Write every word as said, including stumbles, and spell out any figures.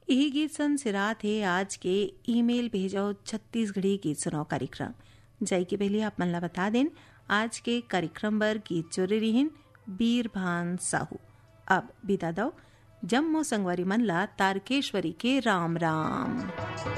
यही गीत सन सिरात है आज के ईमेल भेजो छत्तीसगढ़ी गीत सुनाओ कार्यक्रम। जाई के पहले आप मन ला बता दें आज के कार्यक्रम बर गीत चोरी रिहिन बीरभान साहू। अब बिता दो जम्मो संगवारी मन ला तारकेश्वरी के राम राम।